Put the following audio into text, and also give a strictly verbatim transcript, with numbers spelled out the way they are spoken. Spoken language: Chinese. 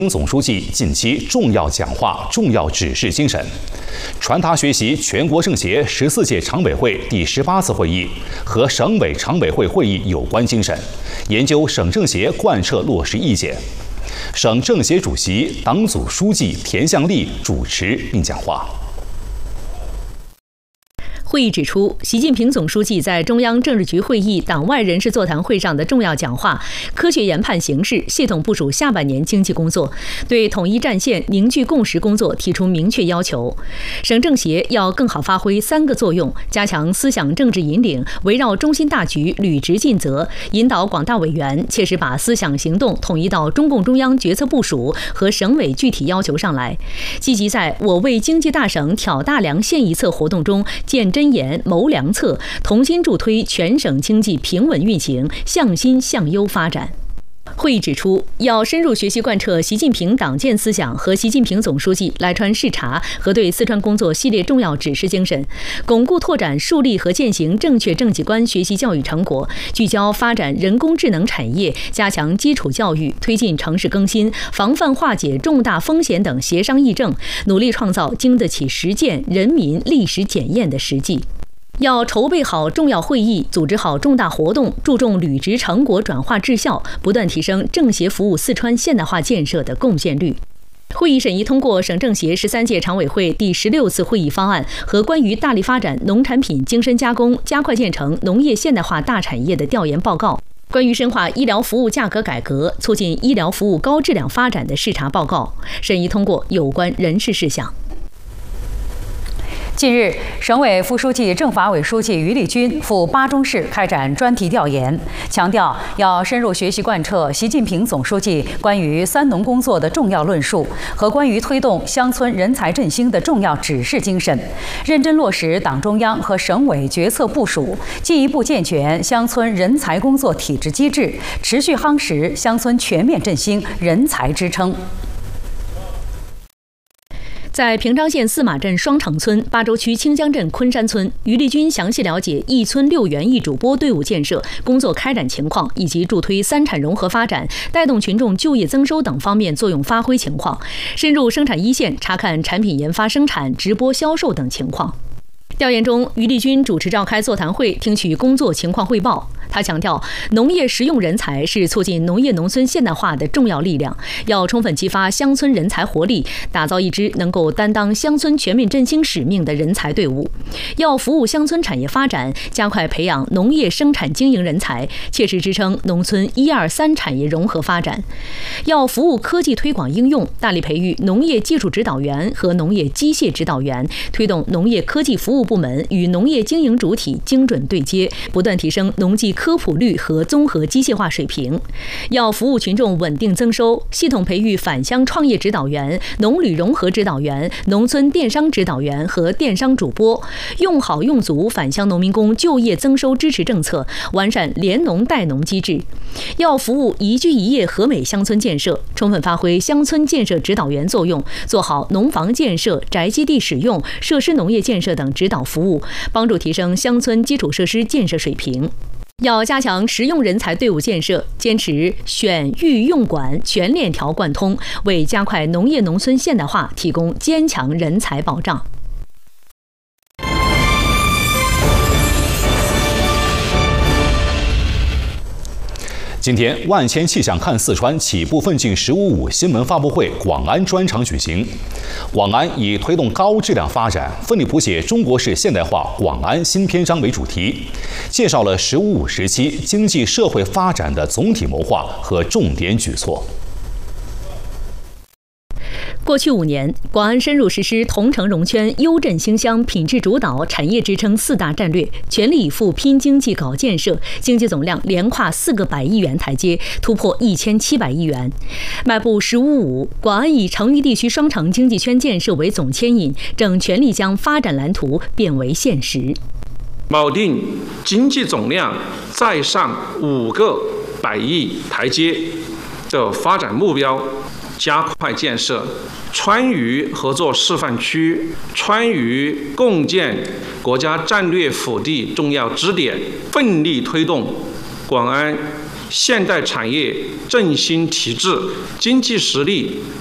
总书记近期重要讲话、重要指示精神，传达学习全国政协十四届常委会第十八次会议和省委常委会会议有关精神，研究省政协贯彻落实意见。省政协主席、党组书记田向丽主持并讲话。 会议指出，习近平总书记在中央政治局会议党外人士座谈会上的重要讲话，科学研判形势，系统部署下半年经济工作，对统一战线、凝聚共识工作提出明确要求。省政协要更好发挥三个作用，加强思想政治引领，围绕中心大局履职尽责，引导广大委员切实把思想行动统一到中共中央决策部署和省委具体要求上来，积极在我为经济大省挑大梁献一策活动中见真。 真言谋良策，同心助推全省经济平稳运行，向新向优发展。 会议指出，要深入学习贯彻习近平党建思想和习近平总书记来川视察和对四川工作系列重要指示精神，巩固拓展树立和践行正确政绩观学习教育成果，聚焦发展人工智能产业，加强基础教育，推进城市更新，防范化解重大风险等协商议政，努力创造经得起实践、人民历史检验的实际。 要筹备好重要会议，组织好重大活动，注重履职成果转化质效，不断提升政协服务四川现代化建设的贡献率。会议审议通过省政协十三届常委会第十六次会议方案和关于大力发展农产品精深加工、加快建成农业现代化大产业的调研报告，关于深化医疗服务价格改革、促进医疗服务高质量发展的视察报告，审议通过有关人事事项。 近日，省委副书记、政法委书记于立军赴巴中市开展专题调研，强调要深入学习贯彻习近平总书记关于“三农”工作的重要论述和关于推动乡村人才振兴的重要指示精神，认真落实党中央和省委决策部署，进一步健全乡村人才工作体制机制，持续夯实乡村全面振兴人才支撑。 在平昌县司马镇双城村、巴州区清江镇昆山村，于立军详细了解一村六园一主播队伍建设工作开展情况，以及助推三产融合发展、带动群众就业增收等方面作用发挥情况，深入生产一线查看产品研发、生产、直播销售等情况。 调研中，于立军主持召开座谈会，听取工作情况汇报。他强调，农业实用人才是促进农业农村现代化的重要力量，要充分激发乡村人才活力，打造一支能够担当乡村全面振兴使命的人才队伍。要服务乡村产业发展，加快培养农业生产经营人才，切实支撑农村一二三产业融合发展。要服务科技推广应用，大力培育农业技术指导员和农业机械指导员，推动农业科技服务部门与农业经营主体精准对接，不断提升农技科普率和综合机械化水平。要服务群众稳定增收，系统培育返乡创业指导员、农旅融合指导员、农村电商指导员和电商主播，用好用足返乡农民工就业增收支持政策，完善联农带农机制。要服务宜居宜业和美乡村建设，充分发挥乡村建设指导员作用，做好农房建设、宅基地使用、设施农业建设等指导服务，帮助提升乡村基础设施建设水平。要加强实用人才队伍建设，坚持选育用管全链条贯通，为加快农业农村现代化提供坚强人才保障。 今天，万千气象看四川起步奋进“十五五”新闻发布会广安专场举行。广安以推动高质量发展，奋力谱写中国式现代化广安新篇章为主题，介绍了“十五五”时期经济社会发展的总体谋划和重点举措。 过去五年，广安深入实施同城融圈、优镇兴乡、品质主导、产业支撑四大战略，全力以赴拼经济、搞建设，经济总量连跨四个百亿元台阶，突破一千七百亿元。迈步“十五五”，广安以成渝地区双城经济圈建设为总牵引，正全力将发展蓝图变为现实。 锚定经济总量再上五个百亿台阶的发展目标。加快建设川渝合作示范区、川渝共建国家战略腹地重要支点，奋力推动广安现代产业振兴提质，经济实力